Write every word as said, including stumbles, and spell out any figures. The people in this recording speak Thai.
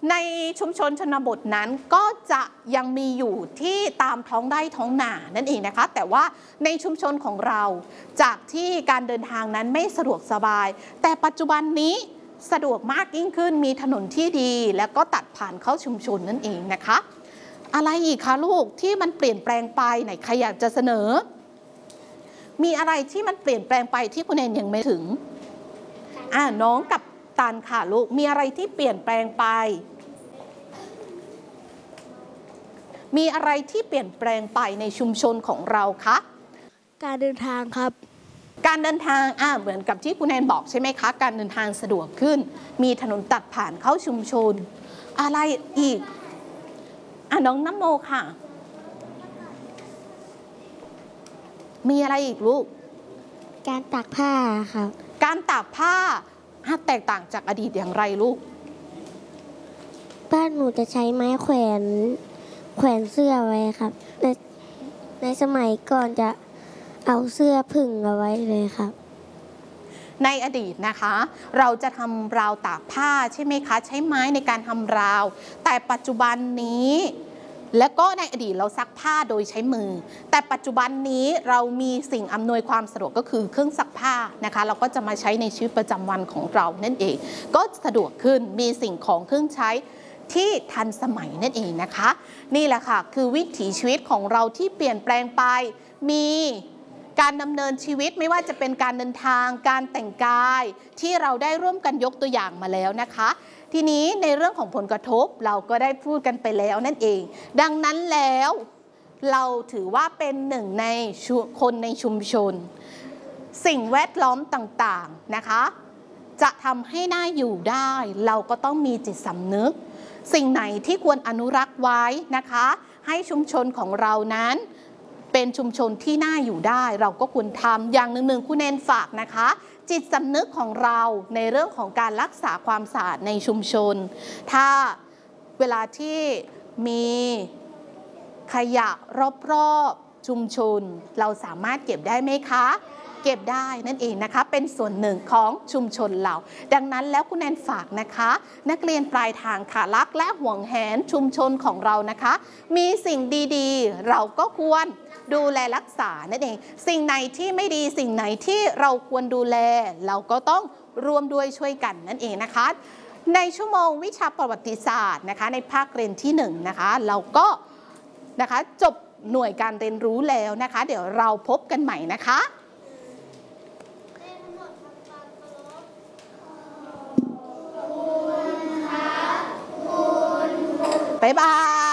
ในชุมชนชนบทนั้นก็จะยังมีอยู่ที่ตามท้องไร่ท้องนานั่นเองนะคะแต่ว่าในชุมชนของเราจากที่การเดินทางนั้นไม่สะดวกสบายแต่ปัจจุบันนี้สะดวกมากยิ่งขึ้นมีถนนที่ดีแล้วก็ตัดผ่านเข้าชุมชนนั่นเองนะคะอะไรอีกคะลูกที่มันเปลี่ยนแปลงไปไหนใครอยากจะเสนอมีอะไรที่มันเปลี่ยนแปลงไปที่คุณแอนยังไม่ถึงอ่าน้องกับตันค่ะลูกมีอะไรที่เปลี่ยนแปลงไปมีอะไรที่เปลี่ยนแปลงไปในชุมชนของเราคะการเดินทางครับการเดินทางอ่าเหมือนกับที่คุณแอนบอกใช่ไหมคะการเดินทางสะดวกขึ้นมีถนนตัดผ่านเข้าชุมชนอะไรอีกอ่ะน้องน้ำโมค่ะมีอะไรอีกลูกการตากผ้าครับการตากผ้าแตกต่างจากอดีตอย่างไรลูกบ้านหนูจะใช้ไม้แขวนแขวนเสื้อไว้ครับในในสมัยก่อนจะเอาเสื้อผึ่งเอาไว้เลยครับในอดีตนะคะเราจะทำราวตากผ้าใช่ไหมคะใช้ไม้ในการทำราวแต่ปัจจุบันนี้และก็ในอดีตเราซักผ้าโดยใช้มือแต่ปัจจุบันนี้เรามีสิ่งอำนวยความสะดวกก็คือเครื่องซักผ้านะคะเราก็จะมาใช้ในชีวิตประจำวันของเรานั่นเองก็สะดวกขึ้นมีสิ่งของเครื่องใช้ที่ทันสมัยนั่นเองนะคะนี่แหละค่ะคือวิถีชีวิตของเราที่เปลี่ยนแปลงไปมีการดำเนินชีวิตไม่ว่าจะเป็นการเดินทางการแต่งกายที่เราได้ร่วมกันยกตัวอย่างมาแล้วนะคะทีนี้ในเรื่องของผลกระทบเราก็ได้พูดกันไปแล้วนั่นเองดังนั้นแล้วเราถือว่าเป็นหนึ่งในคนในชุมชนสิ่งแวดล้อมต่างๆนะคะจะทำให้น่าอยู่ได้เราก็ต้องมีจิตสำนึกสิ่งไหนที่ควรอนุรักษ์ไว้นะคะให้ชุมชนของเรานั้นเป็นชุมชนที่น่าอยู่ได้เราก็ควรทำอย่างหนึ่งๆคุณแนนฝากนะคะจิตสำนึกของเราในเรื่องของการรักษาความสะอาดในชุมชนถ้าเวลาที่มีขยะรอบๆชุมชนเราสามารถเก็บได้ไหมคะเก็บได้นั่นเองนะคะเป็นส่วนหนึ่งของชุมชนเราดังนั้นแล้วคุณแนนฝากนะคะนักเรียนปลายทางค่ะรักและห่วงแหนชุมชนของเรานะคะมีสิ่งดีๆเราก็ควรดูแลรักษานั่นเองสิ่งไหนที่ไม่ดีสิ่งไหนที่เราควรดูแลเราก็ต้องร่วมด้วยช่วยกันนั่นเองนะคะในชั่วโมงวิชาประวัติศาสตร์นะคะในภาคเรียนที่หนึ่งนะคะเราก็นะคะจบหน่วยการเรียนรู้แล้วนะคะเดี๋ยวเราพบกันใหม่นะคะบ๊ายบาย